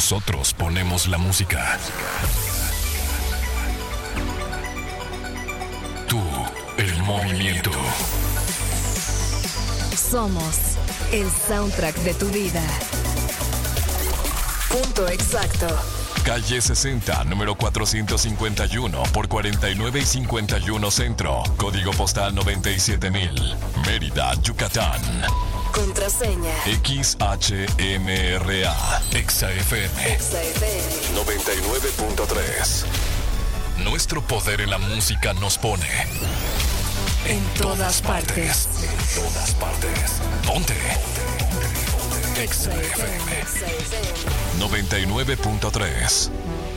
Nosotros ponemos la música. Tú, el movimiento. Somos el soundtrack de tu vida. Punto exacto. Calle 60, número 451 por 49 y 51 Centro. Código postal 97000. Mérida, Yucatán. Contraseña XHMRA. XFM 99.3. Nuestro poder en la música nos pone en todas partes. En todas partes. Ponte. XFM 99.3.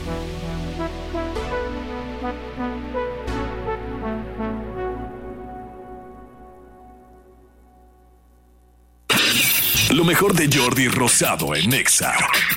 Lo mejor de Jordi Rosado en Exa.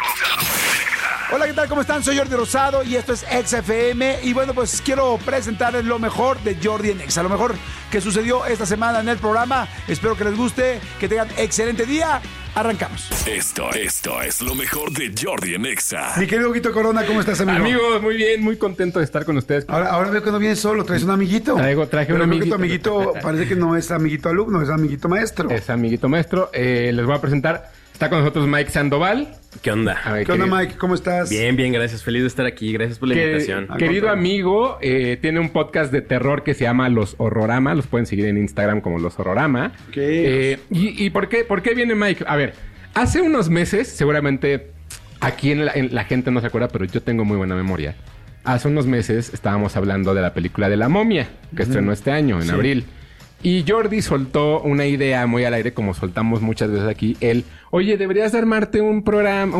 Hola, ¿qué tal? ¿Cómo están? Soy Jordi Rosado y esto es XFM. Y bueno, pues quiero presentarles lo mejor de Jordi en Exa. Lo mejor que sucedió esta semana en el programa. Espero que les guste, que tengan excelente día. Arrancamos. Esto es lo mejor de Jordi en Exa. Mi querido Huguito Corona, ¿cómo estás, amigo? Amigo, muy bien, muy contento de estar con ustedes. Ahora veo que no vienes solo, traes un amiguito. Traje un amiguito. Tu amiguito parece que no es amiguito alumno, es amiguito maestro. Es amiguito maestro. Les voy a presentar. Está con nosotros Mike Sandoval. ¿Qué onda? ¿Qué onda, Mike? ¿Cómo estás? Bien, gracias. Feliz de estar aquí. Gracias por la invitación. Querido amigo, tiene un podcast de terror que se llama Los Horrorama. Los pueden seguir en Instagram como Los Horrorama. ¿Y por qué viene Mike? A ver, hace unos meses, seguramente aquí en la gente no se acuerda, pero yo tengo muy buena memoria. Hace unos meses estábamos hablando de la película de La Momia, que estrenó este año, en abril. Y Jordi soltó una idea muy al aire, como soltamos muchas veces aquí. Oye, deberías armarte un programa,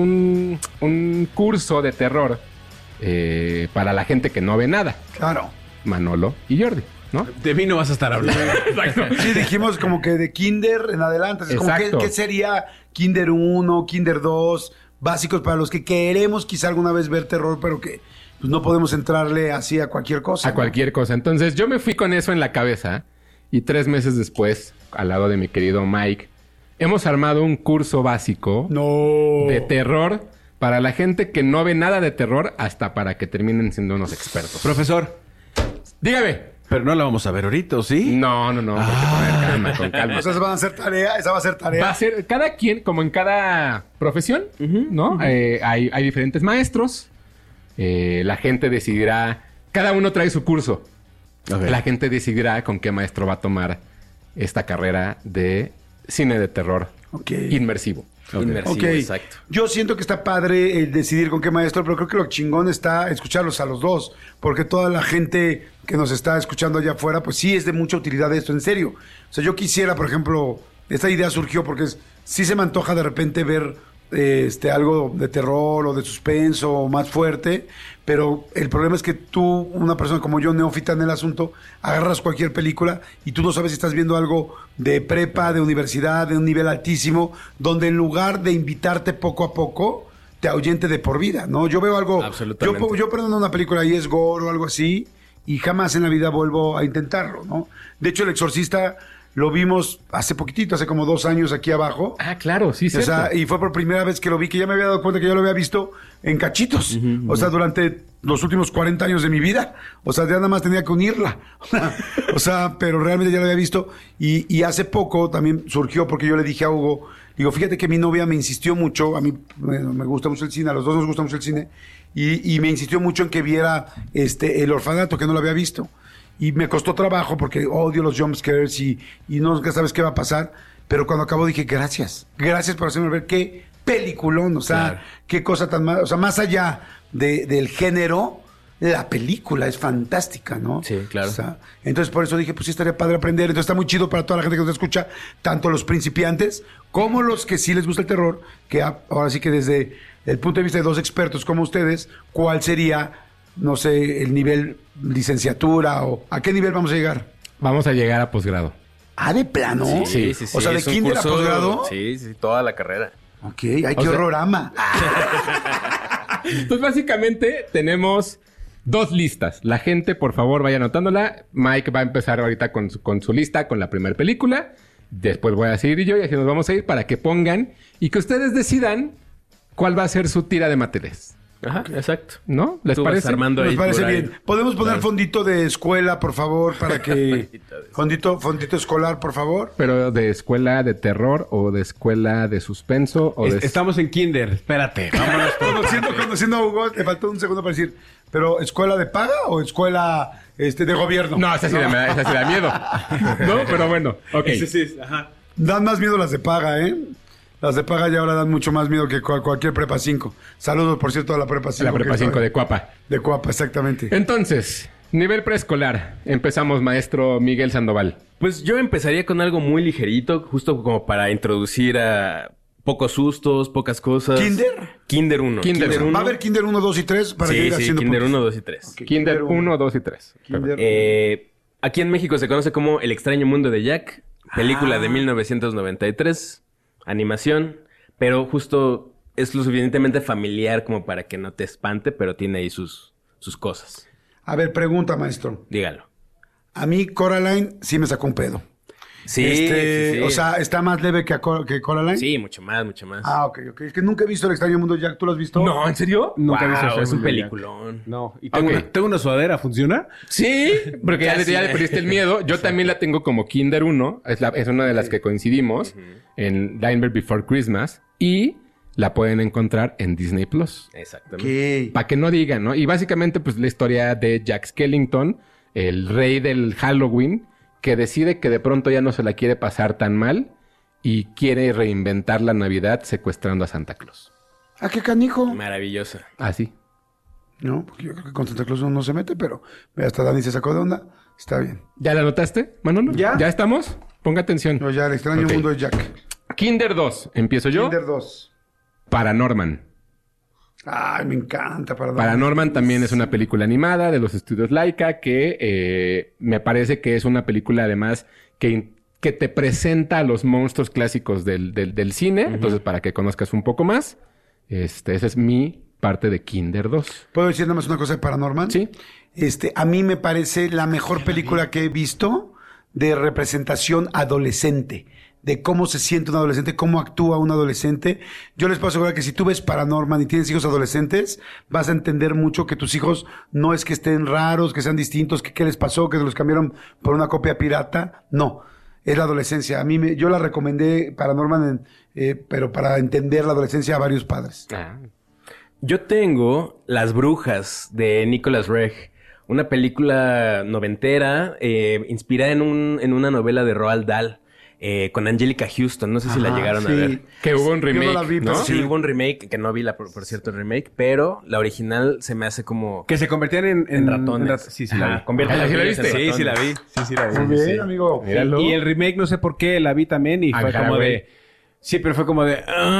un curso de terror para la gente que no ve nada. Claro. Manolo y Jordi, ¿no? De mí no vas a estar hablando. Exacto. Sí, dijimos como que de kinder en adelante. Es como ¿qué sería kinder 1, kinder 2, básicos para los que queremos quizá alguna vez ver terror, pero que pues, no podemos entrarle así a cualquier cosa? A cualquier cosa. Entonces yo me fui con eso en la cabeza. Y 3 meses después, al lado de mi querido Mike, hemos armado un curso básico de terror para la gente que no ve nada de terror hasta para que terminen siendo unos expertos. Profesor, dígame. pero no la vamos a ver ahorita, ¿o sí? No. Con calma. O sea, esa va a ser tarea. Va a ser cada quien, como en cada profesión, ¿no? Hay diferentes maestros. La gente decidirá. Cada uno trae su curso. Okay. La gente decidirá con qué maestro va a tomar esta carrera de cine de terror inmersivo. Inmersivo, exacto. Yo siento que está padre decidir con qué maestro, pero creo que lo chingón está escucharlos a los dos, porque toda la gente que nos está escuchando allá afuera, pues sí es de mucha utilidad esto, en serio. O sea, yo quisiera, por ejemplo, esta idea surgió porque sí se me antoja de repente ver algo de terror o de suspenso más fuerte, pero el problema es que tú, una persona como yo, neófita en el asunto, agarras cualquier película y tú no sabes si estás viendo algo de prepa, de universidad, de un nivel altísimo, donde en lugar de invitarte poco a poco, te ahuyente de por vida, ¿no? Yo veo algo... Absolutamente. Yo prendo una película y es gore o algo así, y jamás en la vida vuelvo a intentarlo, ¿no? De hecho, El Exorcista... Lo vimos hace poquitito, hace como 2 años aquí abajo. Ah, claro, sí, cierto. O sea, y fue por primera vez que lo vi, que ya me había dado cuenta que yo lo había visto en cachitos. O sea, durante los últimos 40 años de mi vida. O sea, ya nada más tenía que unirla. O sea, pero realmente ya lo había visto. Y hace poco también surgió porque yo le dije a Hugo, digo, fíjate que mi novia me insistió mucho, a mí me gusta mucho el cine, a los dos nos gusta mucho el cine, y me insistió mucho en que viera El Orfanato, que no lo había visto. Y me costó trabajo porque odio los jumpscares y nunca sabes qué va a pasar. Pero cuando acabó dije, gracias por hacerme ver qué peliculón, o sea, qué cosa tan mala. O sea, más allá del género, la película es fantástica, ¿no? Sí, claro. O sea, entonces por eso dije, pues sí estaría padre aprender. Entonces está muy chido para toda la gente que nos escucha, tanto los principiantes como los que sí les gusta el terror, que ahora sí que desde el punto de vista de 2 expertos como ustedes, ¿cuál sería, no sé, el nivel licenciatura o a qué nivel vamos a llegar? Vamos a llegar a posgrado. ¿Ah, de plano? Sí. O sea, ¿de kinder a posgrado? Sí, toda la carrera. Ok, ay, qué horrorama. Pues básicamente tenemos 2 listas. La gente, por favor, vaya anotándola. Mike va a empezar ahorita con su lista, con la primera película. Después voy a seguir yo y así nos vamos a ir para que pongan y que ustedes decidan cuál va a ser su tira de materiales. Ajá, exacto. ¿No? ¿Les Tú vas parece? armando ahí Nos parece por ahí. bien. ¿Podemos poner fondito de escuela, por favor, para que... Fondito escolar, por favor. Pero de escuela de terror o de escuela de suspenso o de... Estamos en kinder. Espérate. Vámonos. Conociendo a Hugo, te faltó un segundo para decir, ¿pero escuela de paga o escuela de gobierno? No, esa sí da miedo. No, pero bueno. Ok. Sí, ajá. Dan más miedo las de paga, ¿eh? Las de paga ya ahora dan mucho más miedo que cualquier Prepa 5. Saludos, por cierto, a la Prepa 5. La Prepa 5 de Cuapa. De Cuapa, exactamente. Entonces, nivel preescolar. Empezamos, maestro Miguel Sandoval. Pues yo empezaría con algo muy ligerito, justo como para introducir a pocos sustos, pocas cosas. ¿Kinder? Kinder 1. Kinder 1. ¿Va a haber Kinder 1, 2 y 3 para que ir haciendo Kinder puntos? 1, 2 y 3. Ok, Kinder 1, 2 y 3. Kinder. Aquí en México se conoce como El extraño mundo de Jack, película de 1993, animación, pero justo es lo suficientemente familiar como para que no te espante, pero tiene ahí sus cosas. A ver, pregunta, maestro. Dígalo. A mí Coraline sí me sacó un pedo. Sí. O sea, ¿está más leve que Coraline? Sí, mucho más, mucho más. Ah, ok. Es que nunca he visto El extraño mundo de Jack. ¿Tú lo has visto? No, ¿en serio? Nunca he visto Wow, es un Jack. peliculón. No, y Ok. tengo una sudadera, ¿funciona? Sí, porque ya le perdiste el miedo. Yo también la tengo como Kinder 1. Es una de las que coincidimos en Nightmare Before Christmas. Y la pueden encontrar en Disney Plus. Exactamente. Ok. Para que no digan, ¿no? Y básicamente, pues, la historia de Jack Skellington, el rey del Halloween, que decide que de pronto ya no se la quiere pasar tan mal y quiere reinventar la Navidad secuestrando a Santa Claus. ¿A qué canijo? Maravillosa. Así. No, porque yo creo que con Santa Claus uno no se mete, pero hasta Dani se sacó de onda. Está bien. ¿Ya la notaste, Manolo? ¿Ya? ¿Ya estamos? Ponga atención. Yo ya, El extraño Ok. mundo de Jack. Kinder 2. ¿Empiezo yo? Kinder 2. Paranorman. Ay, me encanta. Paranorman también es una película animada de los estudios Laika que me parece que es una película además que te presenta a los monstruos clásicos del cine. Entonces, para que conozcas un poco más, esa es mi parte de Kinder 2. ¿Puedo decir nada más una cosa de Paranorman? Sí. A mí me parece la mejor película que he visto de representación adolescente. De cómo se siente un adolescente, cómo actúa un adolescente. Yo les puedo asegurar que si tú ves Paranorman y tienes hijos adolescentes, vas a entender mucho que tus hijos no es que estén raros, que sean distintos, que qué les pasó, que se los cambiaron por una copia pirata. No, es la adolescencia. Yo la recomendé Paranorman, pero para entender la adolescencia a varios padres. Yo tengo Las Brujas de Nicholas Roeg. Una película noventera inspirada en una novela de Roald Dahl. Con Angelica Houston, no sé si la llegaron a ver. Que hubo un remake, Yo no la vi, ¿no? pero Sí, hubo un remake, que no vi por cierto el remake, pero la original se me hace como... Que se convertían en ratones. Sí, sí, la vi. Ajá, convierte Ah, las ¿sí la vidas en viste? Sí, sí la ratones. vi. Sí, sí la vi. Muy bien, Sí. amigo. Míralo. Y el remake, no sé por qué, la vi también y fue Ajá, como güey. de... Sí, pero fue como de...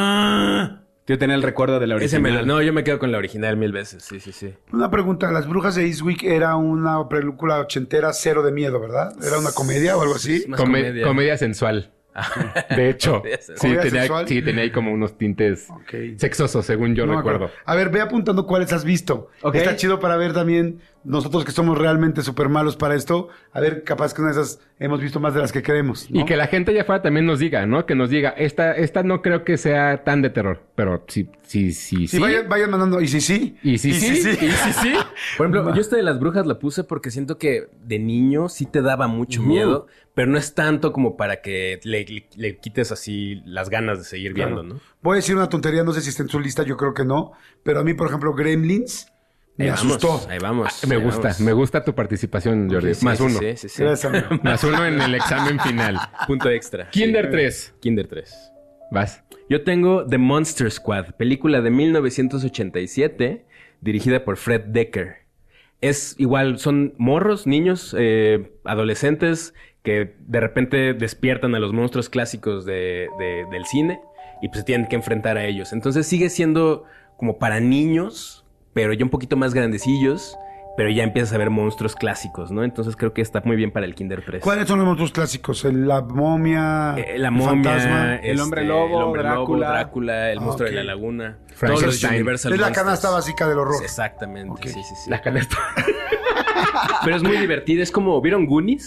Yo tenía el recuerdo de la original. No, yo me quedo con la original 1000 veces, sí. Una pregunta, Las Brujas de Eastwick era una película ochentera cero de miedo, ¿verdad? ¿Era una comedia o algo así? Más Comedia sensual. De hecho, Comedia sensual. sí, ¿Comedia sensual? tenía ahí como unos tintes Ok. sexosos, según yo No me recuerdo. acuerdo. A ver, ve apuntando cuáles has visto. Ok. Está chido para ver también, nosotros que somos realmente súper malos para esto, a ver, capaz que una de esas hemos visto más de las que creemos, ¿no? Y que la gente allá afuera también nos diga, ¿no? Que nos diga, esta no creo que sea tan de terror, pero sí. Sí, vayan mandando, y sí. Y sí. Por ejemplo, yo esta de Las Brujas la puse porque siento que de niño sí te daba mucho miedo, pero no es tanto como para que le quites así las ganas de seguir viendo, ¿no? Voy a decir una tontería, no sé si está en su lista, yo creo que no, pero a mí, por ejemplo, Gremlins me asustó. Ahí vamos. Me ahí gusta, vamos. me gusta tu participación, Jordi. Sí, Más sí, uno. Sí. Gracias, amigo. Más uno en el examen final. Punto extra. Kinder 3. Kinder 3. Vas. Yo tengo The Monster Squad, película de 1987, dirigida por Fred Decker. Es igual, son morros, niños, adolescentes que de repente despiertan a los monstruos clásicos del cine y pues se tienen que enfrentar a ellos. Entonces sigue siendo como para niños, pero ya un poquito más grandecillos, pero ya empiezas a ver monstruos clásicos, ¿no? Entonces creo que está muy bien para el Kinder 3. ¿Cuáles son los monstruos clásicos? La momia, La el momia, fantasma. el hombre lobo, Drácula, el monstruo de la laguna. Todos los Frankenstein. Universal Es la Monsters. canasta básica del horror. Exactamente, Ok. sí. La canasta. Pero es muy divertida. Es como, ¿vieron Goonies?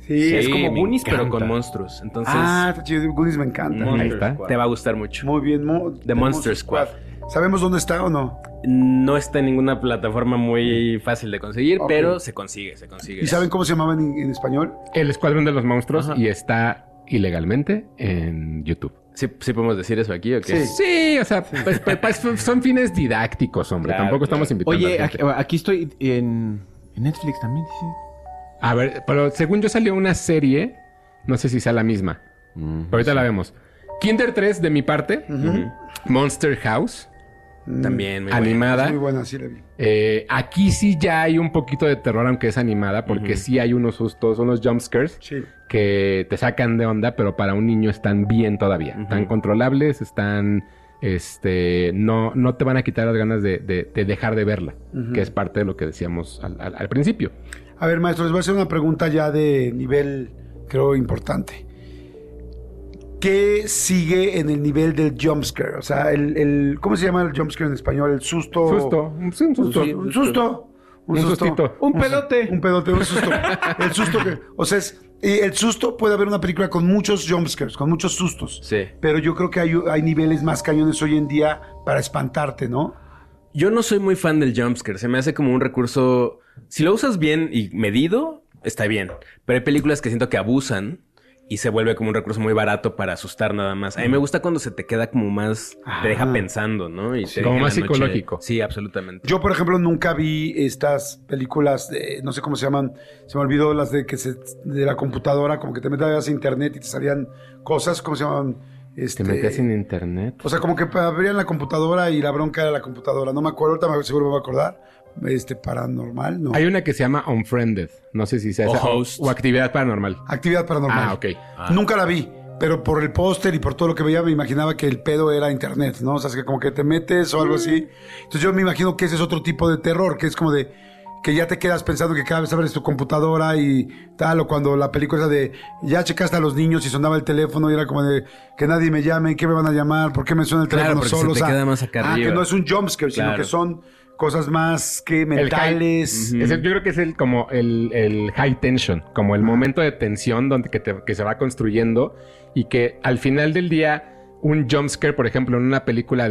Sí, es como me Goonies, pero encanta. con monstruos. Entonces, está chido. Goonies me encanta. Ahí está. te va a gustar mucho. Muy bien. The Monster Squad. ¿Sabemos dónde está o no? No está en ninguna plataforma muy fácil de conseguir, Ok. pero se consigue. ¿Y saben cómo se llamaban en español? El Escuadrón de los Monstruos Ajá. y está ilegalmente en YouTube. ¿Sí podemos decir eso aquí o qué? Sí. Sí, o sea, pues, son fines didácticos, hombre. Claro, Tampoco estamos invitando Oye, a la aquí, gente. aquí estoy en Netflix también, dice. A ver, pero según yo salió una serie, no sé si sea la misma. Pero ahorita la vemos. Kinder 3 de mi parte, Monster House, También, muy bueno. animada. Es muy buena, sí la vi. Aquí sí ya hay un poquito de terror, aunque es animada, porque sí hay unos sustos, unos jumpscares Sí. que te sacan de onda, pero para un niño están bien todavía. Están controlables, están... no te van a quitar las ganas de dejar de verla, que es parte de lo que decíamos al principio. A ver, maestro, les voy a hacer una pregunta ya de nivel, creo, importante. ¿Qué sigue en el nivel del jumpscare? O sea, ¿cómo se llama el jumpscare en español? El susto. Susto. Sí, un susto. Un susto. Un sustito. Un pedote. Un pedote, un susto. El susto que... O sea, el susto puede haber una película con muchos jumpscares, con muchos sustos. Sí. Pero yo creo que hay niveles más cañones hoy en día para espantarte, ¿no? Yo no soy muy fan del jumpscare. Se me hace como un recurso... Si lo usas bien y medido, está bien. Pero hay películas que siento que abusan y se vuelve como un recurso muy barato para asustar nada más. A mí me gusta cuando se te queda como más... Te deja pensando, ¿no? Y te como deja más en la noche- psicológico. Sí, absolutamente. Yo, por ejemplo, nunca vi estas películas de, no sé cómo se llaman, se me olvidó las de la computadora, como que te metías a internet y te salían cosas, ¿cómo se llaman? Te metías en internet. O sea, como que abrían la computadora y la bronca era la computadora. No me acuerdo, ahorita seguro me voy a acordar. Paranormal, no. Hay una que se llama Unfriended. No sé si sea O esa. Host. O Actividad Paranormal. Actividad Paranormal. Ah, ok. Nunca la vi, pero por el póster y por todo lo que veía me imaginaba que el pedo era internet, ¿no? O sea, es que como que te metes o algo así. Entonces yo me imagino que ese es otro tipo de terror, que es como de que ya te quedas pensando que cada vez abres tu computadora y tal, o cuando la película esa de ya checaste a los niños y sonaba el teléfono y era como de que nadie me llame, ¿qué me van a llamar? ¿Por qué me suena el Claro, teléfono porque solo? se te queda más acá arriba. que no es un jumpscare, sino Claro. que son cosas más que El mentales. yo creo que es como el high tension, como el momento de tensión donde que se va construyendo y que al final del día un jumpscare, por ejemplo, en una película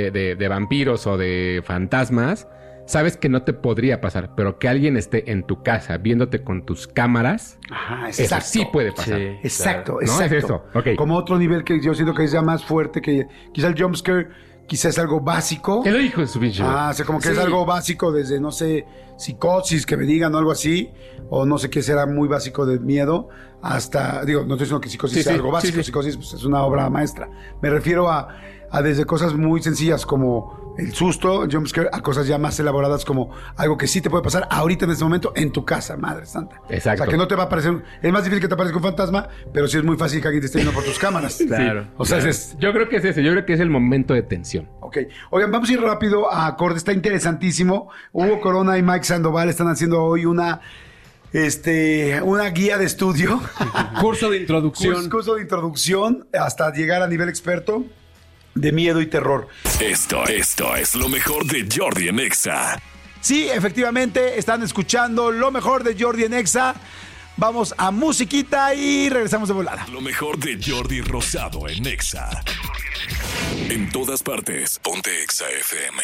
de vampiros o de fantasmas, sabes que no te podría pasar, pero que alguien esté en tu casa viéndote con tus cámaras, Ajá, eso exacto. sí puede pasar. Sí. Exacto, Claro. No, exacto. es eso. Ok. Como otro nivel que yo siento que es ya más fuerte, que quizá el jumpscare quizás es algo básico. ¿Qué lo dijo de su pinche? O sea, como que Sí. es algo básico desde, no sé, psicosis, que me digan o algo así, o no sé qué será muy básico de miedo, hasta, digo, no estoy diciendo que psicosis Sí, sea sí, algo básico, sí, sí. psicosis pues, es una obra maestra. Me refiero a desde cosas muy sencillas como el susto, el jumpscare, a cosas ya más elaboradas como algo que sí te puede pasar ahorita en este momento en tu casa, madre santa. Exacto. O sea, que no te va a aparecer, es más difícil que te aparezca un fantasma, pero sí es muy fácil que alguien te esté viendo por tus cámaras. Claro. O sea, es... Yo creo que es ese, yo creo que es el momento de tensión. Ok. Oigan, vamos a ir rápido a corte. Está interesantísimo. Hugo Corona y Mike Sandoval están haciendo hoy una guía de estudio. Curso de introducción. Curso de introducción hasta llegar a nivel experto de miedo y terror. Esto es lo mejor de Jordi en Exa. Sí, efectivamente, están escuchando lo mejor de Jordi en Exa. Vamos a musiquita y regresamos de volada. Lo mejor de Jordi Rosado en Exa. En todas partes, ponte Exa FM.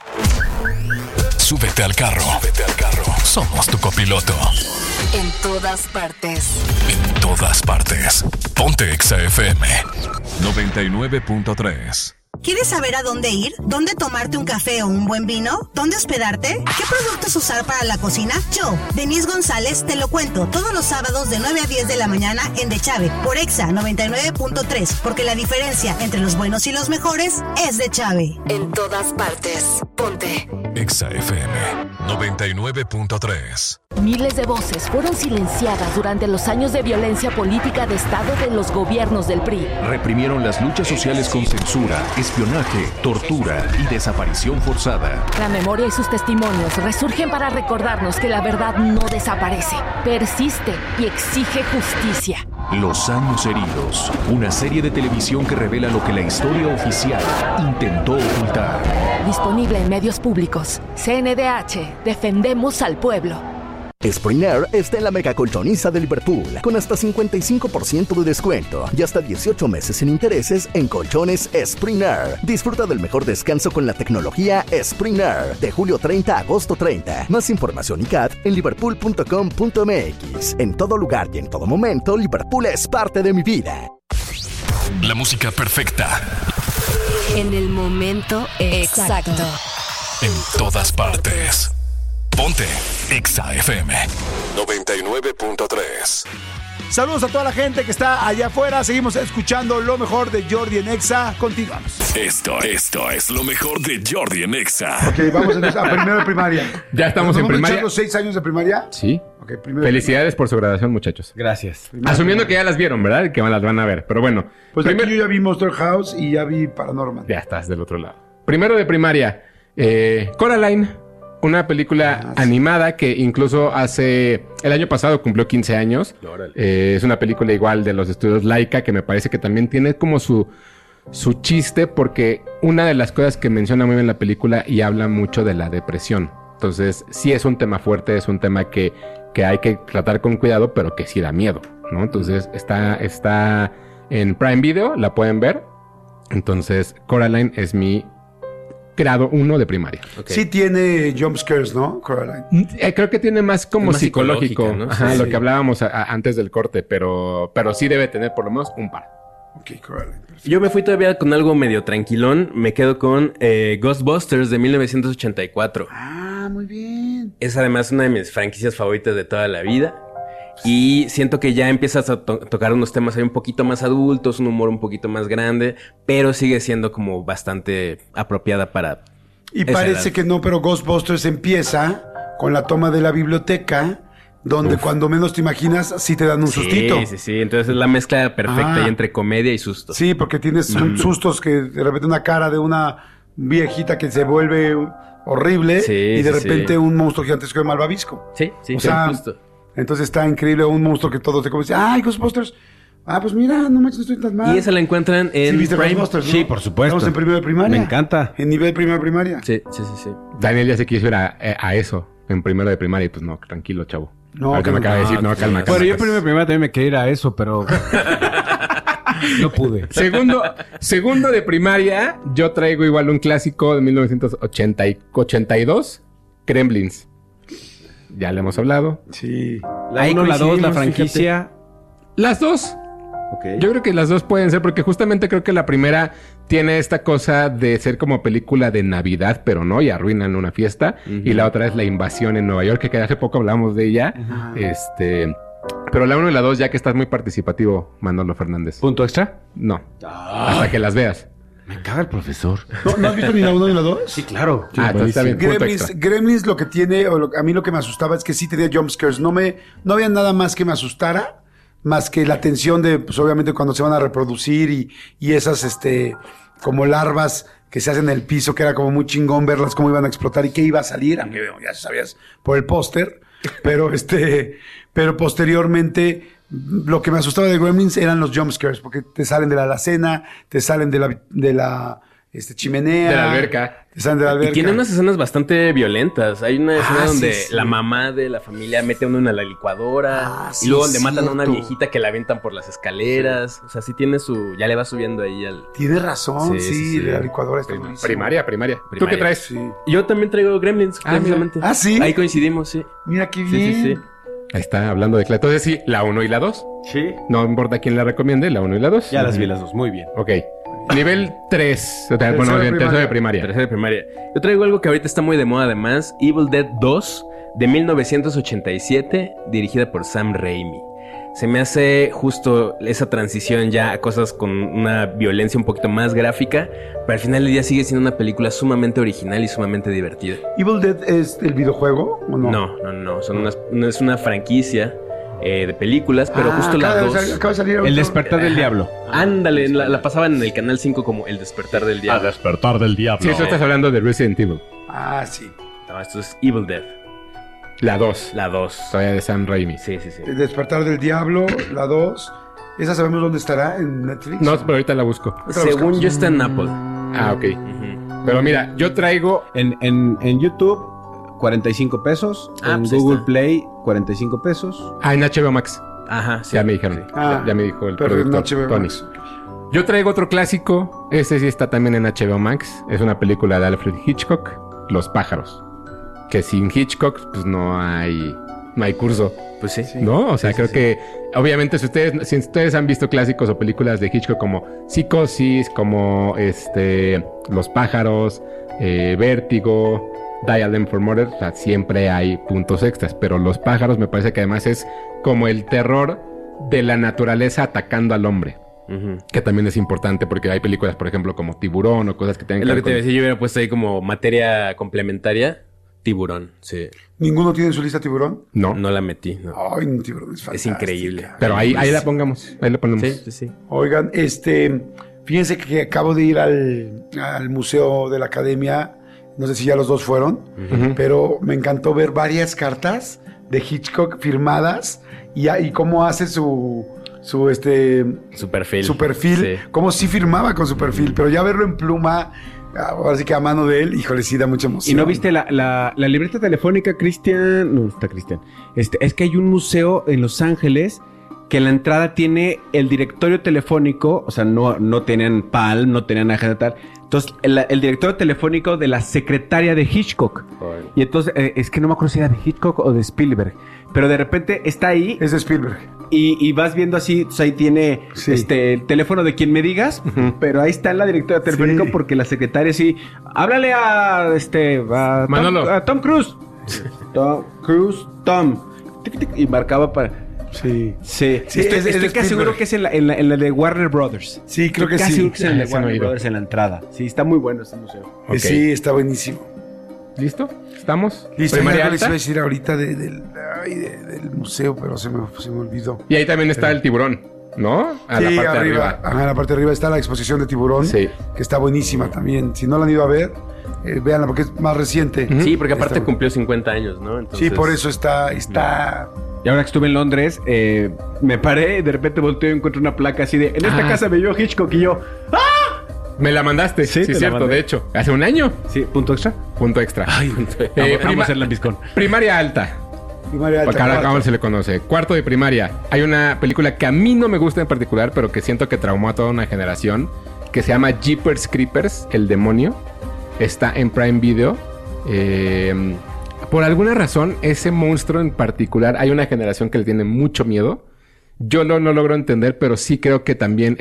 Súbete al carro. Somos tu copiloto. En todas partes. En todas partes, ponte Exa FM 99.3. ¿Quieres saber a dónde ir? ¿Dónde tomarte un café o un buen vino? ¿Dónde hospedarte? ¿Qué productos usar para la cocina? Yo, Denise González, te lo cuento todos los sábados de 9 a 10 de la mañana en De Chave, por Exa 99.3, porque la diferencia entre los buenos y los mejores es De Chave. En todas partes. Ponte. Exa FM 99.3. Miles de voces fueron silenciadas durante los años de violencia política de Estado de los gobiernos del PRI. Reprimieron las luchas sociales con censura, espionaje, tortura y desaparición forzada. La memoria y sus testimonios resurgen para recordarnos que la verdad no desaparece, persiste y exige justicia. Los años heridos, una serie de televisión que revela lo que la historia oficial intentó ocultar. Disponible en medios públicos. CNDH, defendemos al pueblo. Spring Air está en la mega colchoniza de Liverpool, con hasta 55% de descuento y hasta 18 meses sin intereses en colchones Spring Air. Disfruta del mejor descanso con la tecnología Spring Air, de julio 30 a agosto 30. Más información y CAT en liverpool.com.mx. En todo lugar y en todo momento, Liverpool es parte de mi vida. La música perfecta. En el momento exacto. En todas partes. Ponte Exa FM 99.3. Saludos a toda la gente que está allá afuera. Seguimos escuchando lo mejor de Jordi en Exa. Continuamos. Esto es lo mejor de Jordi en Exa. Ok, vamos entonces a primero de primaria. Ya estamos en primaria. ¿Los 6 años de primaria? Sí. Okay, primero Felicidades por su graduación, muchachos. Gracias. Asumiendo que ya las vieron, ¿verdad? Que las van a ver. Pero bueno. Pues primero yo ya vi Monster House y ya vi Paranormal. Ya estás del otro lado. Primero de primaria. Coraline. Una película animada que incluso el año pasado cumplió 15 años. Es una película igual de los estudios Laika, que me parece que también tiene como su chiste, porque una de las cosas que menciona muy bien la película y habla mucho de la depresión. Entonces, sí es un tema fuerte, es un tema que hay que tratar con cuidado, pero que sí da miedo, ¿no? Entonces, está en Prime Video, la pueden ver. Entonces, Coraline es mi grado 1 de primaria. Okay. Sí tiene jumpscares, ¿no? Coraline. Creo que tiene más como más psicológico, ¿no? Ajá, sí, lo que hablábamos antes del corte, pero sí debe tener por lo menos un par. Ok, Coraline. Yo me fui todavía con algo medio tranquilón. Me quedo con Ghostbusters de 1984. Ah, muy bien. Es además una de mis franquicias favoritas de toda la vida. Y siento que ya empiezas a tocar unos temas ahí un poquito más adultos, un humor un poquito más grande, pero sigue siendo como bastante apropiada para... Y parece que no, pero Ghostbusters empieza con la toma de la biblioteca, donde cuando menos te imaginas, sí te dan un sustito. Sí. Entonces es la mezcla perfecta ahí entre comedia y susto. Sí, porque tienes sustos que de repente una cara de una viejita que se vuelve horrible y de repente un monstruo gigantesco de malvavisco. Sí, o sea, justo. Entonces está increíble, un monstruo que todos te comen. ¡Ay, Ghostbusters! Ah, pues mira, no manches, no estoy tan mal. Y esa la encuentran en ¿viste Prime? Ghostbusters, ¿no? Sí, por supuesto. Estamos en primero de primaria. Me encanta. En nivel primero de primaria. Sí. Daniel ya se quiso ir a eso, en primero de primaria, y pues no, tranquilo, chavo. No, que me acaba de decir, no, calma. Bueno, yo en primero de primaria también me quería ir a eso, pero... no pude. Segundo de primaria, yo traigo igual un clásico de 1982, Gremlins. Ya le hemos hablado. Sí. La 1, la 2, la franquicia. Fíjate. Las dos. Okay. Yo creo que las dos pueden ser, porque justamente creo que la primera tiene esta cosa de ser como película de Navidad, pero no, y arruinan una fiesta. Y la otra es La Invasión en Nueva York, que hace poco hablamos de ella. Pero la 1 y la 2, ya que estás muy participativo, Manolo Fernández. ¿Punto extra? No. Hasta que las veas. Me caga el profesor. ¿No has visto ni la 1 ni la 2? Sí, claro. Entonces está bien. Gremlins lo que tiene, a mí lo que me asustaba es que sí tenía jumpscares. No había nada más que me asustara, más que la tensión de, pues obviamente cuando se van a reproducir y esas, como larvas que se hacen en el piso, que era como muy chingón verlas cómo iban a explotar y qué iba a salir, aunque ya sabías por el póster, pero posteriormente lo que me asustaba de Gremlins eran los jumpscares, porque te salen de la alacena, te salen de la chimenea. De la alberca. Te salen de la alberca. Y tiene unas escenas bastante violentas. Hay una escena donde la mamá de la familia mete a uno en la licuadora. Y luego donde matan a una viejita que la avientan por las escaleras. O sea, sí tiene ya le va subiendo ahí al... Tienes razón, sí. La licuadora está primaria. ¿Tú qué traes? Sí. Yo también traigo Gremlins, precisamente. Ah, ¿sí? Ahí coincidimos, sí. Mira qué bien. Sí. Ahí está, hablando de... Entonces sí, la 1 y la 2. Sí. No importa quién la recomiende, la 1 y la 2. Ya las vi las dos, muy bien. Ok. Nivel 3. Tercero de primaria. Tercero de primaria. Yo traigo algo que ahorita está muy de moda además. Evil Dead 2 de 1987, dirigida por Sam Raimi. Se me hace justo esa transición ya a cosas con una violencia un poquito más gráfica, pero al final del día sigue siendo una película sumamente original y sumamente divertida. ¿Evil Dead es el videojuego o no? No. Es una franquicia de películas, pero justo las dos. Acaba de salir El Despertar del Diablo. Ándale, la pasaban en el Canal 5 como El Despertar del Diablo. A Despertar del Diablo. Sí, eso estás hablando de Resident Evil. Ah, sí. No, esto es Evil Dead. La 2. La 2. Todavía de Sam Raimi. Sí. El Despertar del Diablo, la 2. ¿Esa sabemos dónde estará? ¿En Netflix? No, pero ahorita la busco. Según yo está en Apple. Ah, ok. Pero mira, yo traigo... En YouTube 45 pesos. En pues Google Play, 45 pesos. En HBO Max. Ajá, sí. Ya me dijeron. Ya me dijo el pero en productor, HBO Tony. Max. Yo traigo otro clásico. Este sí está también en HBO Max. Es una película de Alfred Hitchcock, Los pájaros. Que sin Hitchcock, pues no hay curso. Pues sí. ¿No? O sea, creo que obviamente si ustedes han visto clásicos o películas de Hitchcock como Psicosis, como Los pájaros, Vértigo, Dial M for Murder, o sea, siempre hay puntos extras, pero Los pájaros me parece que además es como el terror de la naturaleza atacando al hombre. Que también es importante porque hay películas, por ejemplo, como Tiburón o cosas que tienen Es que lo ver que te con... decía, yo hubiera puesto ahí como materia complementaria. Tiburón, sí. ¿Ninguno tiene en su lista Tiburón? No. No la metí, no. Ay, un Tiburón es fantástico. Es increíble. Pero ahí la pongamos. Ahí la ponemos. Sí. Oigan, fíjense que acabo de ir al Museo de la Academia. No sé si ya los dos fueron, pero me encantó ver varias cartas de Hitchcock firmadas y cómo hace su perfil. Su perfil, Sí. cómo sí firmaba con su perfil, pero ya verlo en pluma, ahora sí que a mano de él, híjole, sí da mucha emoción. ¿Y no viste la libreta telefónica, Cristian? No, está Cristian. Es que hay un museo en Los Ángeles que la entrada tiene el directorio telefónico, o sea, no tenían Palm, no tenían agenda tal. Entonces, el directorio telefónico de la secretaria de Hitchcock. Joder. Y entonces, es que no me acuerdo si era de Hitchcock o de Spielberg. Pero de repente está ahí. Es de Spielberg. Y vas viendo así, entonces ahí tiene el teléfono de quien me digas, pero ahí está en la directoria telefónica porque la secretaria sí. Háblale a Tom Cruise. Tom Cruise, Tom. Tic, tic, y marcaba para. Sí. Estoy casi seguro que es en la de Warner Brothers. Sí, creo que casi sí. seguro que es en la de Ese no he Warner ido. Brothers en la entrada. Sí, está muy bueno este museo. Ok. Sí, está buenísimo. ¿Listo? ¿Estamos? Listo, Primaria ya les iba alta. a decir ahorita del museo, pero se me olvidó. Y ahí también está el tiburón, ¿no? A la parte de arriba. Ajá, en la parte de arriba está la exposición de Tiburón, Sí. que está buenísima también. Si no la han ido a ver, véanla porque es más reciente. Sí, porque aparte Está- cumplió 50 años, ¿no? Entonces, Sí, por eso está Y ahora que estuve en Londres, me paré y de repente volteo y encuentro una placa así de: en esta casa me vio Hitchcock y yo. Me la mandaste. Sí, Sí, te la cierto. mandé. De hecho, hace un año. Sí, punto extra. Punto extra. Vamos a hacer lambiscón. Primaria alta. Primaria alta, Porque ahora cuarto. ¿cómo se le conoce? Cuarto de primaria. Hay una película que a mí no me gusta en particular, pero que siento que traumó a toda una generación, que se llama Jeepers Creepers, El Demonio. Está en Prime Video. Por alguna razón, ese monstruo en particular, hay una generación que le tiene mucho miedo. Yo no logro entender, pero sí creo que también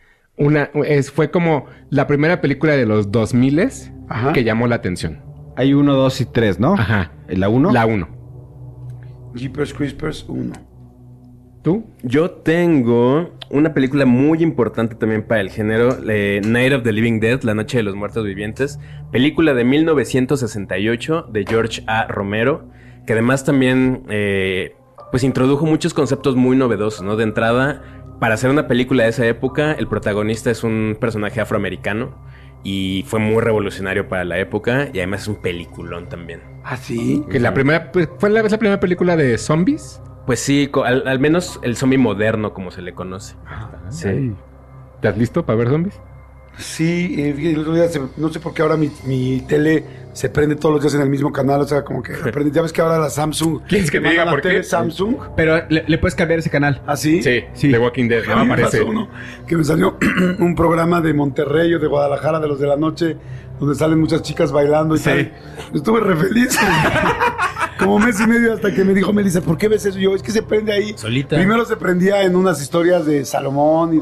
fue como la primera película de los 2000 Ajá. que llamó la atención. Hay 1, 2 y 3, ¿no? Ajá. ¿La 1? La 1. Jeepers Creepers 1. ¿Tú? Yo tengo una película muy importante también para el género, Night of the Living Dead, La Noche de los Muertos Vivientes, película de 1968 de George A. Romero, que además también pues introdujo muchos conceptos muy novedosos, ¿no? De entrada, para hacer una película de esa época, el protagonista es un personaje afroamericano y fue muy revolucionario para la época y además es un peliculón también. ¿Ah, sí? Que la primera, pues, ¿es la primera película de zombies? Pues sí, al menos el zombie moderno, como se le conoce. Sí. ¿Estás listo para ver zombies? Sí, el otro día, no sé por qué ahora mi tele se prende todos los días en el mismo canal, o sea, como que prende. Ya ves que ahora la Samsung... ¿Quieres que te diga por qué? Samsung. Pero le puedes cambiar ese canal. ¿Ah, sí? Sí, The Walking Dead, A no mí me aparece. pasó uno que me salió un programa de Monterrey o de Guadalajara, de los de la noche, donde salen muchas chicas bailando y tal. Estuve re feliz. Como mes y medio hasta que me dijo Melissa, ¿por qué ves eso? Y yo, es que se prende ahí. Solita. Primero se prendía en unas historias de Salomón y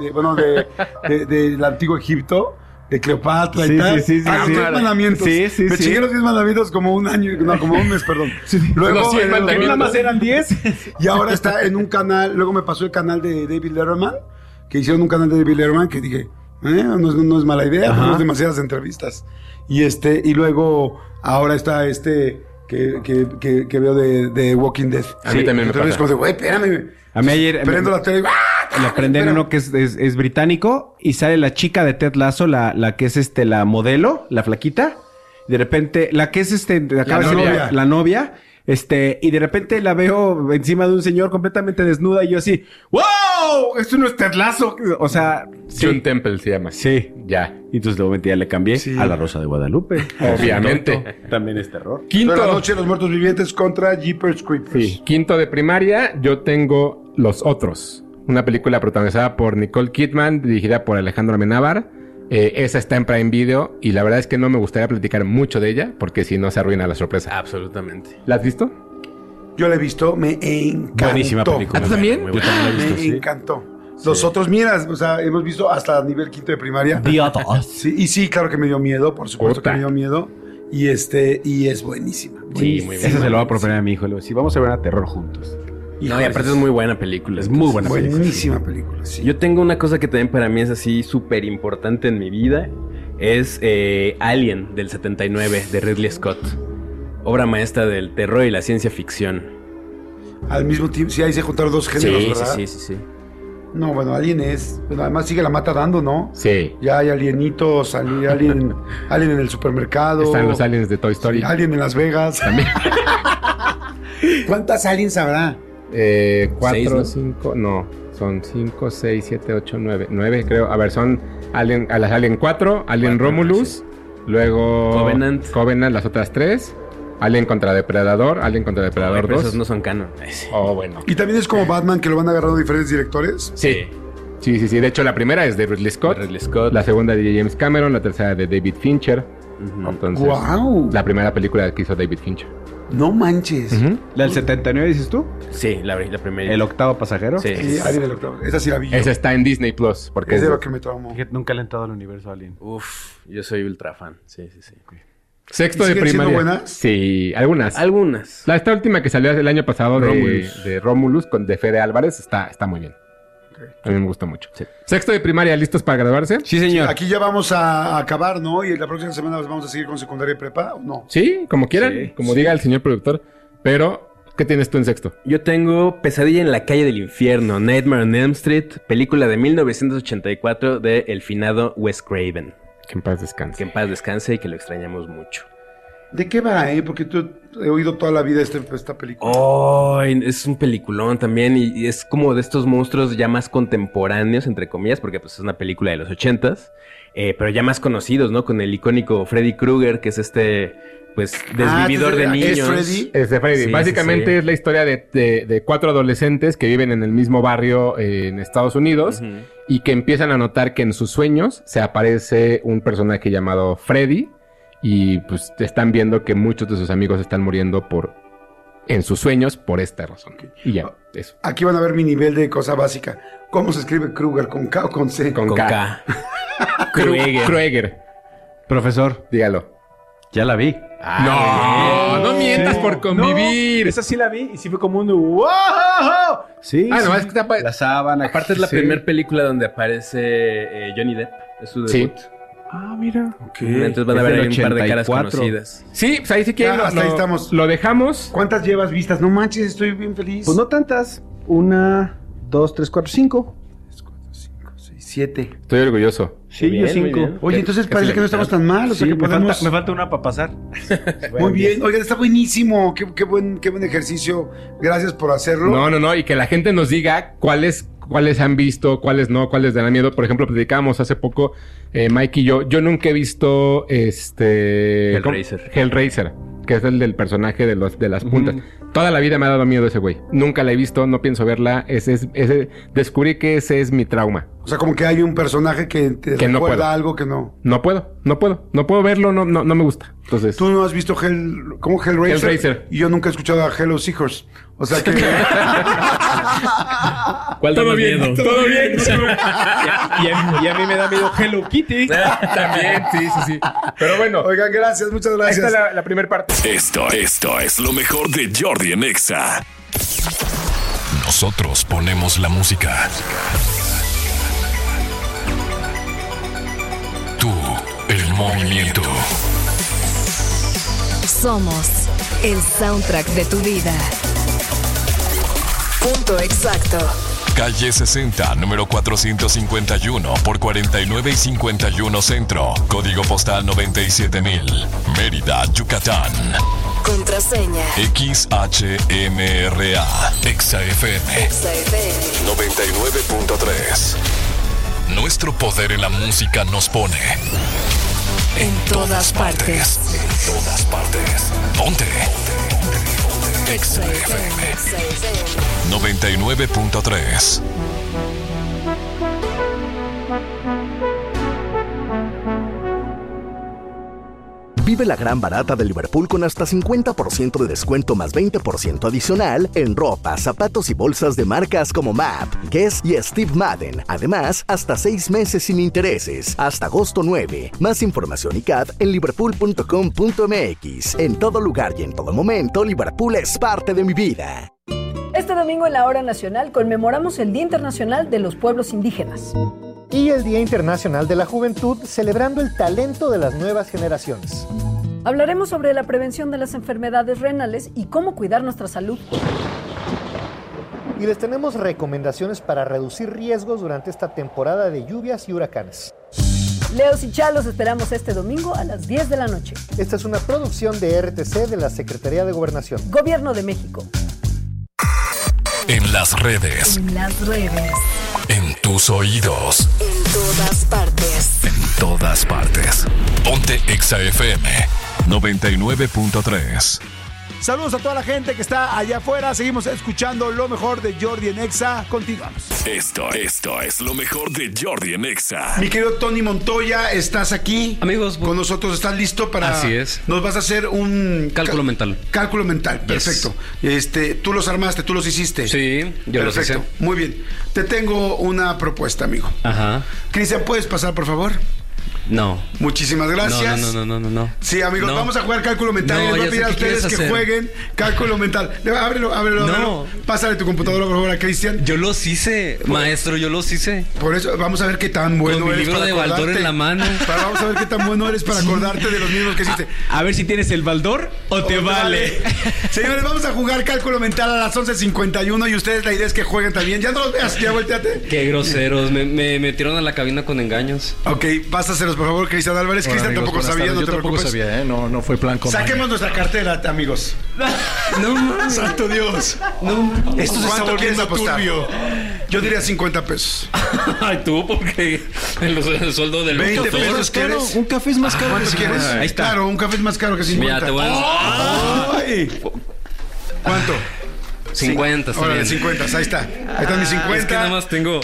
del antiguo Egipto, de Cleopatra y tal. sí, Los 10 mandamientos. Me chingué los 10 mandamientos como un año, no, como un mes, perdón. Luego, Los 100 mandamientos. Nada más eran 10. y ahora está en un canal, luego me pasó el canal de David Letterman, que hicieron un canal de David Letterman que dije, no es mala idea, tenemos demasiadas entrevistas. Y luego ahora está que veo de Walking Dead. A mí también me Entonces pasa. como de, güey, espérame. A mí ayer Prendo la tele y le aprenden uno que es británico y sale la chica de Ted Lasso, la que es la modelo, la flaquita. De repente, la que es la novia. Y de repente la veo encima de un señor completamente desnuda y yo así, ¡wow! ¡Esto no es Ted Lasso! O sea... John Temple se llama. Sí. Ya. Y entonces de momento ya le cambié a La Rosa de Guadalupe. Obviamente. También es terror. Quinto. La Noche de los Muertos Vivientes contra Jeepers Creepers. Sí. Quinto de primaria, yo tengo Los Otros. Una película protagonizada por Nicole Kidman, dirigida por Alejandro Amenábar. Esa está en Prime Video y la verdad es que no me gustaría platicar mucho de ella porque si no se arruina la sorpresa. Absolutamente. ¿La has visto? Yo la he visto, me encantó. Buenísima película. ¿Ah, tú también? Yo también la he visto, Me encantó. Los otros, mira, o sea, hemos visto hasta nivel quinto de primaria. Sí, y sí, claro que me dio miedo, por supuesto que me dio miedo. Y es buenísima. Sí, muy bien. Esa se lo voy a proponer a mi hijo. Le digo, sí, vamos a ver una terror juntos. No, y aparte es muy buena película. Es muy buena película. Buenísima película, sí. Yo tengo una cosa que también para mí es así súper importante en mi vida. Es Alien, del 79, de Ridley Scott. Obra maestra del terror y la ciencia ficción. Al mismo tiempo, sí, ahí se juntaron dos géneros, ¿verdad? Sí. No, bueno, Alien es... Bueno, además sigue la mata dando, ¿no? Sí. Ya hay alienitos, alien en el supermercado. Están los aliens de Toy Story. Sí, Alien en Las Vegas. También. ¿Cuántas aliens habrá? 4, 5, no. Son 5, 6, 7, 8, 9. 9 creo. A ver, son a las Alien 4, Alien Romulus, luego Covenant, las otras 3. Alien contra Depredador, Alien contra Depredador 2. Esos no son canon. Oh, bueno. Y también es como Batman, que lo van agarrando diferentes directores. Sí. De hecho, la primera es de Ridley Scott. La segunda de James Cameron. La tercera de David Fincher. Entonces, la primera película que hizo David Fincher. No manches. ¿La del 79 dices tú? Sí, la primera. ¿El octavo pasajero? Sí. Alien el octavo. Esa sí la vi yo. Esa está en Disney Plus. Porque es de lo que me traumó. Nunca le he entrado al universo Alien. Uf, yo soy ultra fan. Sí. Sexto de primaria. ¿Siguen siendo buenas? Sí, algunas. Esta última que salió el año pasado de Romulus con de Fede Álvarez está muy bien. A mí me gusta mucho. Sí. Sexto de primaria, ¿listos para graduarse? Sí, señor. Aquí ya vamos a acabar, ¿no? Y la próxima semana vamos a seguir con secundaria y prepa, ¿o no? Sí, como quieran, diga el señor productor. Pero, ¿qué tienes tú en sexto? Yo tengo Pesadilla en la calle del infierno, Nightmare on Elm Street, película de 1984 de el finado Wes Craven. Que en paz descanse. Que en paz descanse y que lo extrañamos mucho. ¿De qué va, Porque he oído toda la vida esta película. Oh, es un peliculón también y es como de estos monstruos ya más contemporáneos, entre comillas, porque pues es una película de los 80s, pero ya más conocidos, ¿no? Con el icónico Freddy Krueger, que es desvividor de niños. ¿Es Freddy? Es de Freddy. Sí, básicamente es la historia de 4 adolescentes que viven en el mismo barrio en Estados Unidos y que empiezan a notar que en sus sueños se aparece un personaje llamado Freddy. Y pues están viendo que muchos de sus amigos están muriendo en sus sueños por esta razón. Y ya, eso. Aquí van a ver mi nivel de cosa básica. ¿Cómo se escribe Kruger? ¿Con K o con C? Con K. Krueger. Profesor, dígalo. Ya la vi. No mientas por convivir. Esa sí la vi y sí fue como un ¡wow! Sí. No, es que está la sábana. Aparte es la primera película donde aparece Johnny Depp. Es su debut. Sí. Mira. Okay. Entonces van a ver un par de caras conocidas. Sí, pues ahí sí que hasta ahí estamos. Lo dejamos. ¿Cuántas llevas vistas? No manches, estoy bien feliz. Pues no tantas. 1, 2, 3, 4, 5. 3, 4, 5, 6, 7. Estoy orgulloso. Sí, yo 5. Oye, entonces parece que no estamos tan mal. O sea, sí, que podemos... me falta una para pasar. Muy bien. Oigan, está buenísimo. Qué buen ejercicio. Gracias por hacerlo. No. Y que la gente nos diga cuáles han visto, cuáles no, cuáles dan miedo. Por ejemplo, platicábamos hace poco, Mike y yo nunca he visto Hellraiser, que es el del personaje de las puntas. Toda la vida me ha dado miedo ese güey. Nunca la he visto, no pienso verla. Descubrí que ese es mi trauma. O sea, como que hay un personaje que te recuerda algo que no. No puedo verlo, no me gusta. Entonces, tú no has visto Hellraiser. Y yo nunca he escuchado a Hello Seahorse. O sea que... ¿Cuál da más miedo? Todo bien. y a mí me da miedo Hello Kitty. También, sí. Pero bueno. Oigan, gracias, muchas gracias. Esta es la primera parte. Esto es lo mejor de Jordi en Exa. Nosotros ponemos la música. Tú, el movimiento. Somos el soundtrack de tu vida. Punto exacto. Calle 60, número 451 por 49 y 51 Centro. Código postal 97000. Mérida, Yucatán. Contraseña. XHMRA. ExaFM. 99.3. Nuestro poder en la música nos pone en todas partes. En todas partes. Ponte. XFM 99.3. Vive la gran barata de Liverpool con hasta 50% de descuento más 20% adicional en ropa, zapatos y bolsas de marcas como MAP, Guess y Steve Madden. Además, hasta 6 meses sin intereses, hasta agosto 9. Más información y CAD en liverpool.com.mx. En todo lugar y en todo momento, Liverpool es parte de mi vida. Este domingo en la Hora Nacional conmemoramos el Día Internacional de los Pueblos Indígenas. Y el Día Internacional de la Juventud, celebrando el talento de las nuevas generaciones. Hablaremos sobre la prevención de las enfermedades renales y cómo cuidar nuestra salud. Y les tenemos recomendaciones para reducir riesgos durante esta temporada de lluvias y huracanes. Leos y Chalos esperamos este domingo a las 10 de la noche. Esta es una producción de RTC de la Secretaría de Gobernación. Gobierno de México. En las redes. En las redes. En tus oídos. En todas partes. En todas partes. Ponte XAFM 99.3. Saludos a toda la gente que está allá afuera. Seguimos escuchando lo mejor de Jordi en Exa. Continuamos. Esto es lo mejor de Jordi en Exa. Mi querido Tony Montoya, ¿estás aquí? Amigos, con nosotros. ¿Estás listo para...? Así es. Nos vas a hacer un... Cálculo mental. Cálculo mental, perfecto. Yes. Tú los armaste, tú los hiciste. Sí, yo los hice. Muy bien. Te tengo una propuesta, amigo. Ajá. Cristian, ¿puedes pasar, por favor? No. Muchísimas gracias. No. Sí, amigos, vamos a jugar cálculo mental. Les voy a pedir a ustedes que jueguen cálculo mental. Ábrelo. Pásale tu computadora, por favor, a Cristian. Yo los hice, maestro, yo los hice. Por eso, vamos a ver qué tan bueno eres. Con mi libro de Baldor en la mano. Vamos a ver qué tan bueno eres para acordarte de los mismos que hiciste. A ver si tienes el Baldor o te vale. Señores, vamos a jugar cálculo mental a las 11:51 y ustedes la idea es que jueguen también. Ya no los veas, ya volteate. Qué groseros, me metieron a la cabina con engaños. Ok, pásaselos, por favor, Cristian Álvarez. Cristian tampoco sabía, no te preocupes. Yo tampoco sabía, no fue plan con. Saquemos nuestra cartera, amigos. No, santo Dios. No. Esto se está volviendo turbio. Yo diría 50 pesos. Ay, tú, porque el sueldo del 20 pesos quieres. Un café es más caro. ¿Cuánto quieres? Ahí está. Claro, un café es más caro que 50. Mira, te voy a... ¡Ay! ¿Cuánto? 50, está bien. 50, ahí está. Ahí están mis 50. Es que nada más tengo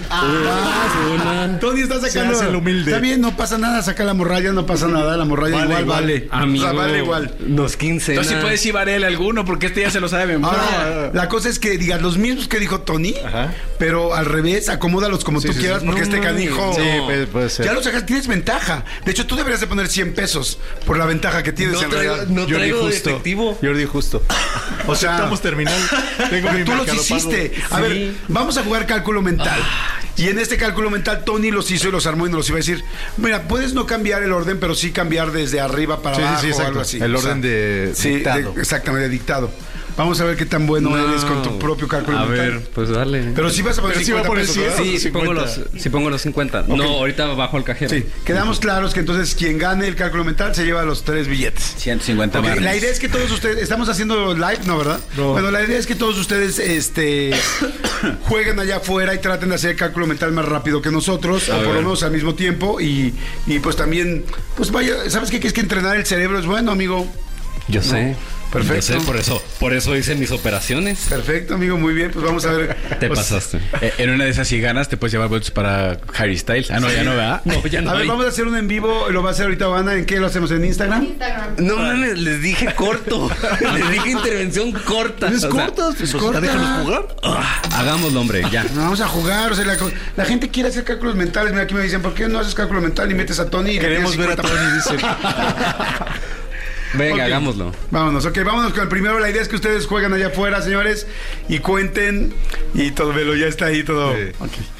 una. Tony está sacando. Se hace el humilde. Está bien, no pasa nada. Saca la morralla, no pasa nada. La morralla vale. Amigo, o sea, vale igual. Los 15. Entonces sí puedes llevarle alguno, porque este ya se lo sabe de memoria. Ahora, la cosa es que digas los mismos que dijo Tony, pero al revés, acomódalos como tú quieras, porque este canijo. Sí, puede ser. Ya lo sacas, tienes ventaja. De hecho, tú deberías de poner 100 pesos por la ventaja que tienes en realidad. No traigo efectivo. Jordi justo. O sea, estamos terminando. Tengo mi tú los hiciste. A ver, vamos a jugar cálculo mental. Y en este cálculo mental, Tony los hizo y los armó y nos los iba a decir. Mira, puedes no cambiar el orden, pero sí cambiar desde arriba para abajo o algo así. El orden de dictado. Exactamente, de dictado. Vamos a ver qué tan bueno eres con tu propio cálculo mental. A ver, pues dale. Pero sí vas a poner 50 pesos. Sí, pongo los 50. Okay. No, ahorita bajo el cajero. Sí, quedamos claros que entonces quien gane el cálculo mental se lleva los 3 billetes. 150 okay. La idea es que todos ustedes... ¿Estamos haciendo live? No, ¿verdad? No. Bueno, la idea es que todos ustedes jueguen allá afuera y traten de hacer el cálculo mental más rápido que nosotros, o por lo menos al mismo tiempo. Y pues también, pues vaya, ¿sabes qué? Que es que entrenar el cerebro es bueno, amigo. Yo sé. Perfecto. Yo sé, por eso hice mis operaciones. Perfecto, amigo, muy bien. Pues vamos a ver. Te pasaste. En una de esas, si ganas, te puedes llevar boletos para Harry Styles. Ah, no, ya no, ¿verdad? No, ya no. A ver, vamos a hacer un en vivo. Lo va a hacer ahorita Vanna. ¿En qué lo hacemos? ¿En Instagram? No, les dije corto. Les dije intervención corta. ¿Es corta? ¿Es corta? ¿Déjanos jugar? Hagámoslo, hombre, ya. No, vamos a jugar. O sea, la gente quiere hacer cálculos mentales. Mira, aquí me dicen, ¿por qué no haces cálculo mental y metes a Tony? Y queremos ver a Tony, dice. Venga, okay. Hagámoslo. Vámonos con el primero. La idea es que ustedes jueguen allá afuera, señores, y cuenten. Y todo, velo, ya está ahí todo. Sí. Okay.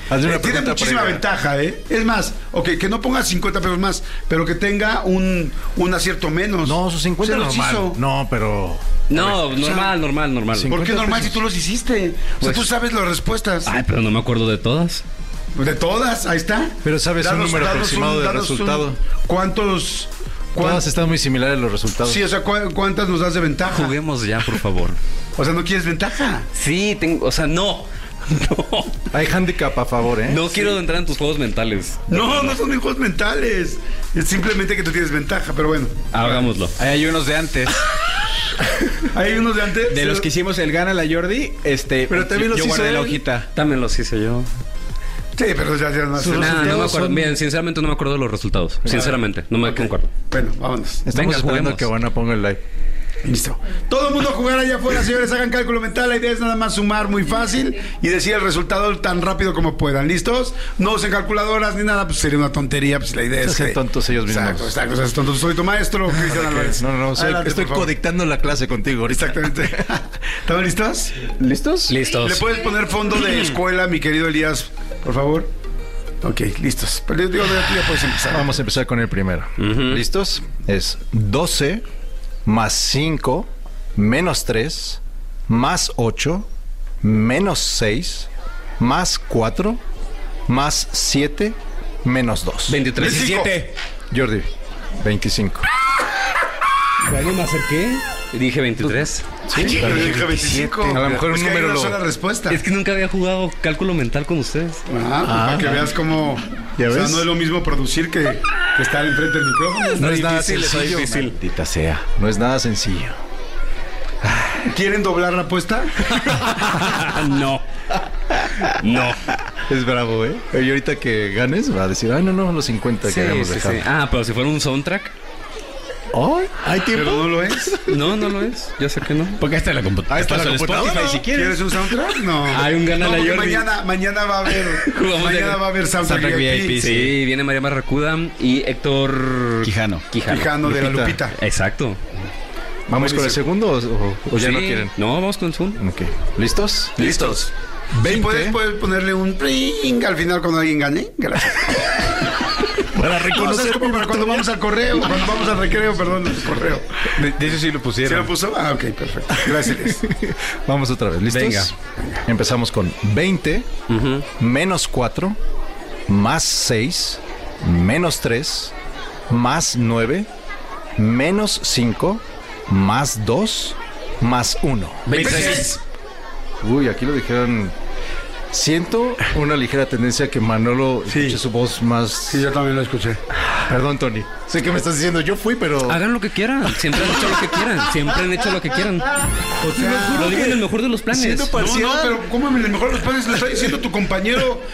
Tiene muchísima ventaja, Es más, que no ponga 50 pesos más, pero que tenga un acierto menos. No, sus 50 normal. No, pero... No, normal. ¿Por qué normal si tú los hiciste? O sea, tú sabes las respuestas. Ay, pero no me acuerdo de todas. De todas, ahí está. Pero sabes un número aproximado del resultado. ¿Cuántos? Todas están muy similares los resultados. Sí, o sea, ¿cuántas nos das de ventaja? Juguemos ya, por favor. O sea, ¿no quieres ventaja? Sí, no. Hay handicap a favor, No quiero entrar en tus juegos mentales. No son mis juegos mentales. Es simplemente que tú tienes ventaja, pero bueno. Hagámoslo. Hay unos de antes. ¿Hay unos de antes? De los que hicimos el Gana la Jordi, pero también los yo hizo guardé él. la hojita. También los hice yo. Sí, pero ya no sé. No me acuerdo. Bien, sinceramente no me acuerdo de los resultados. Sinceramente, no me acuerdo. Bueno, vámonos. Estamos esperando que van a poner el like. Listo. Todo el mundo a jugar allá afuera, señores. Hagan cálculo mental. La idea es nada más sumar muy fácil y decir el resultado tan rápido como puedan. ¿Listos? No usen calculadoras ni nada. Pues sería una tontería. Pues la idea es que... tontos ellos mismos. Exacto. Seas tontos. Soy tu maestro, Cristian Álvarez. No. Estoy codictando la clase contigo ahorita. Exactamente. ¿Estamos listos? ¿Listos? Listos. ¿Le puedes poner fondo de escuela, mi querido Elías, por favor? Ok, listos. Pero digo, tú ya puedes empezar. Vamos a empezar con el primero. ¿Listos? Es 12 más 5 menos 3 más 8 menos 6 más 4 más 7 menos 2. 23. 17. Jordi, 25. ¿No me acerqué? Dije 23. Sí, yo dije 25. A lo mejor un número no la respuesta. Es que nunca había jugado cálculo mental con ustedes. Para que veas cómo... ¿Ya ves? O sea, no es lo mismo producir que estar enfrente del micrófono. No es nada difícil, sencillo. Maldita sea. No es nada sencillo. ¿Quieren doblar la apuesta? No. Es bravo, Y ahorita que ganes va a decir, no, los 50 que habíamos dejado. Sí. Pero si fuera un soundtrack. ¿Hay tiempo? Pero no lo es. No lo es. Yo sé que no. Porque está en la computadora. Está en la computadora. Si quieres. ¿Quieres un soundtrack? No. Hay un Gana la Jordi. Mañana va a haber soundtrack VIP. Sí, viene María Barracuda y Héctor Quijano de la Lupita. Exacto. ¿Vamos con el segundo o ya no quieren? No, vamos con el segundo. Ok. ¿Listos? 20. ¿Puedes ponerle un pring al final cuando alguien gane? Gracias. Para reconocer. Como para cuando vamos al correo, cuando vamos al recreo, perdón, el correo. De eso sí lo pusieron. ¿Se lo puso? Ok, perfecto. Gracias. Vamos otra vez. ¿Listos? Venga. Empezamos con 20 menos 4 más 6 menos 3 más 9 menos 5 más 2 más 1. 26. Uy, aquí lo dijeron. Siento una ligera tendencia a que Manolo escuche su voz más... Sí, yo también lo escuché. Perdón, Tony. Sé que me estás diciendo, yo fui, pero... Hagan lo que quieran. Siempre han hecho lo que quieran. Siempre han hecho lo que quieran. O sea, lo digo en el mejor de los planes. No, pero ¿cómo en el mejor de los planes le está diciendo tu compañero